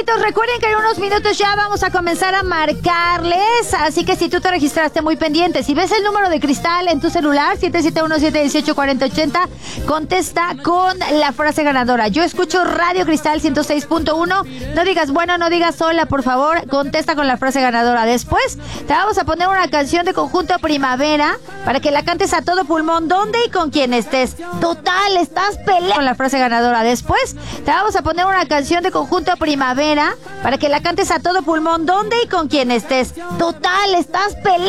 hermanitos, recuerden que en unos minutos ya vamos a comenzar a marcarles, así que si tú te registraste, muy pendiente. Si ves el número de cristal en tu celular, 771-718-4080, contesta con la frase ganadora. Yo escucho Radio Cristal 106.1. No digas bueno, no digas hola, por favor, contesta con la frase ganadora. Después te vamos a poner una canción de Conjunto Primavera para que la cantes a todo pulmón, donde y con quien estés. Total, estás peleando con la frase ganadora. Después te vamos a poner una canción de Conjunto Primavera para que la cantes a todo pulmón, donde y con quien estés. Total, estás peleando.